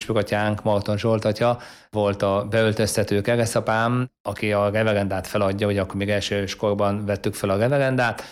püspökatyánk, Marton Zsolt atya volt a beöltöztető keresztapám, aki a reverendát feladja, hogy akkor még első korban vettük fel a reverendát,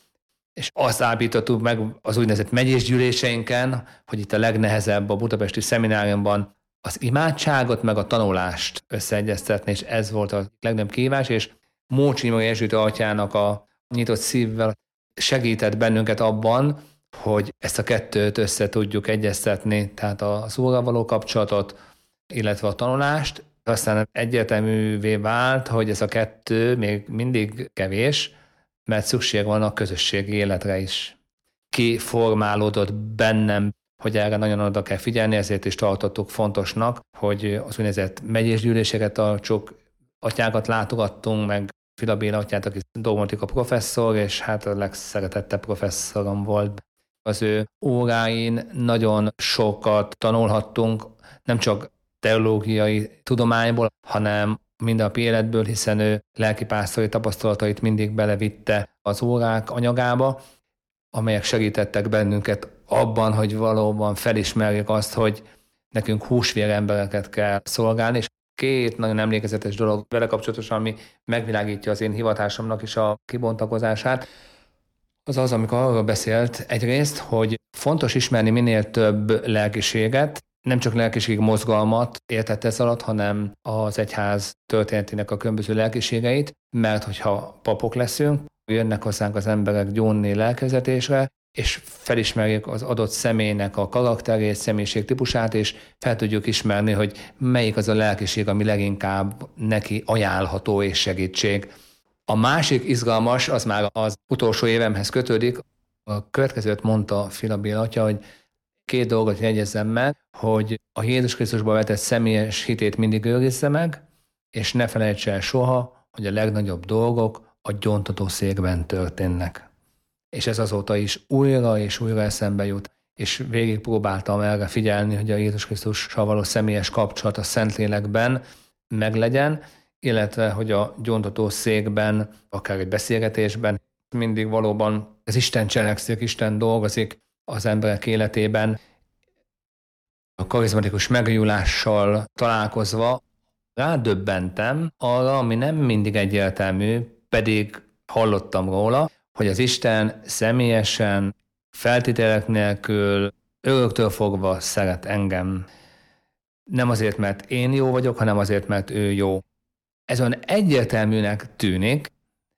és azt állítottuk meg az úgynevezett megyésgyűléseinken, hogy itt a legnehezebb a budapesti szemináriumban az imádságot meg a tanulást összeegyeztetni, és ez volt a legnagyobb kihívás, és Mócsi Imre Jezsuita atyának a nyitott szívvel segített bennünket abban, hogy ezt a kettőt össze tudjuk egyeztetni, tehát a szóval való kapcsolatot, illetve a tanulást. Aztán egyértelművé vált, hogy ez a kettő még mindig kevés, mert szükség van a közösségi életre is. Kiformálódott bennem, hogy erre nagyon oda kell figyelni, ezért is tartottuk fontosnak, hogy az úgynevezett megyésgyűléseket tartsuk, atyákat látogattunk, meg Fila Béla atyát, aki dogmatika professzor, és hát a legszeretettebb professzorom volt. Az ő óráin nagyon sokat tanulhattunk, nem csak teológiai tudományból, hanem mindennapi életből, hiszen ő lelkipásztori tapasztalatait mindig belevitte az órák anyagába, amelyek segítettek bennünket abban, hogy valóban felismerjük azt, hogy nekünk húsvér embereket kell szolgálni, és két nagyon emlékezetes dolog vele kapcsolatosan, ami megvilágítja az én hivatásomnak is a kibontakozását, az az, amikor arról beszélt egyrészt, hogy fontos ismerni minél több lelkiséget, nem csak lelkiség mozgalmat értett ez alatt, hanem az egyház történetének a különböző lelkiségeit, mert hogyha papok leszünk, jönnek hozzánk az emberek gyónni lelkezetésre, és felismerjük az adott személynek a karakterét, személyiség típusát, és fel tudjuk ismerni, hogy melyik az a lelkiség, ami leginkább neki ajánlható és segítség. A másik izgalmas, az már az utolsó évemhez kötődik. A következőt mondta Fila Béla atya, hogy két dolgot jegyezzem meg, hogy a Jézus Krisztusba vetett személyes hitét mindig őrizze meg, és ne felejts el soha, hogy a legnagyobb dolgok a gyóntató székben történnek. És ez azóta is újra és újra eszembe jut, és végig próbáltam erre figyelni, hogy a Jézus Krisztussal való személyes kapcsolat a Szentlélekben meglegyen, illetve hogy a gyóntató székben, akár egy beszélgetésben mindig valóban az Isten cselekszik, Isten dolgozik az emberek életében. A karizmatikus megújulással találkozva rádöbbentem arra, ami nem mindig egyértelmű, pedig hallottam róla, hogy az Isten személyesen, feltételek nélkül, öröktől fogva szeret engem. Nem azért, mert én jó vagyok, hanem azért, mert ő jó. Ez olyan egyértelműnek tűnik,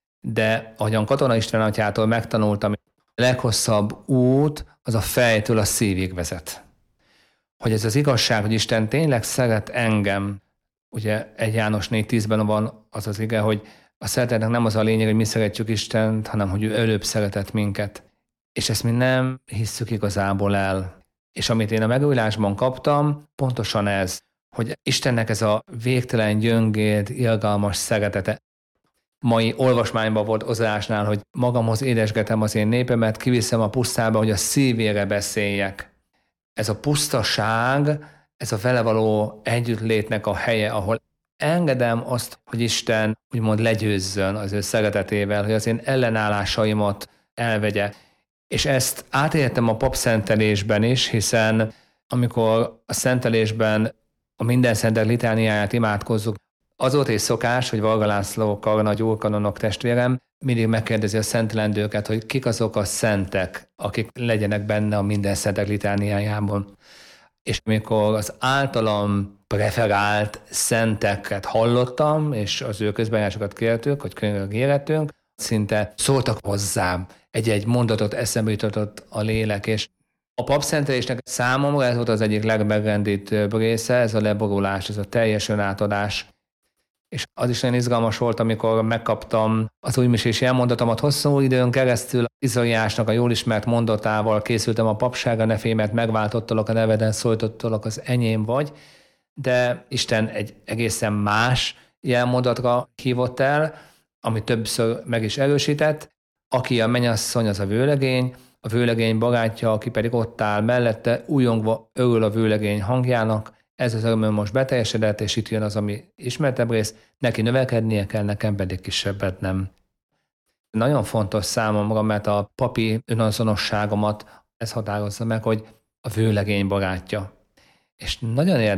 de ahogyan Katona István atyától megtanultam, a leghosszabb út az a fejtől a szívig vezet. Hogy ez az igazság, hogy Isten tényleg szeret engem. Ugye 1 János 4:10-ben van az az ige, hogy a szeretetnek nem az a lényeg, hogy mi szeretjük Istent, hanem hogy ő előbb szeretett minket. És ezt mi nem hisszük igazából el. És amit én a megújulásban kaptam, pontosan ez, hogy Istennek ez a végtelen gyöngéd, irgalmas szeretete. Mai olvasmányban volt Ozásnál, hogy magamhoz édesgetem az én népemet, kiviszem a pusztába, hogy a szívére beszéljek. Ez a pusztaság, ez a vele való együttlétnek a helye, ahol engedem azt, hogy Isten úgymond legyőzzön az ő szeretetével, hogy az én ellenállásaimat elvegye. És ezt átéltem a papszentelésben is, hiszen amikor a szentelésben a minden szentek litániáját imádkozzuk, az volt egy szokás, hogy Varga László karnagy úrkanonok testvérem mindig megkérdezi a szentelendőket, hogy kik azok a szentek, akik legyenek benne a minden szentek litániájában. És amikor az általam preferált szenteket hallottam, és az ő közbenjárásokat kértük, hogy könyvre érettünk, szinte szóltak hozzám, egy-egy mondatot eszembe jutott a lélek, és a papszentelésnek számomra ez volt az egyik legmegrendítőbb része, ez a leborulás, ez a teljes önátadás. És az is nagyon izgalmas volt, amikor megkaptam az újmisés elmondatomat hosszú időn keresztül, Izaiásnak a jól ismert mondatával készültem a papságra, ne félj, mert megváltottalak a neveden, szóltottalak, az enyém vagy, de Isten egy egészen más jelmondatra hívott el, ami többször meg is erősített, aki a mennyasszony, az a vőlegény, a vőlegény barátja, aki pedig ott áll mellette, újongva örül a vőlegény hangjának, ez az örömöm most beteljesedett, és itt jön az, ami ismertebb rész, neki növekednie kell, nekem pedig kisebbet nem. Nagyon fontos számomra, mert a papi önazonosságomat ez határozza meg, hogy a vőlegény barátja. És nagyon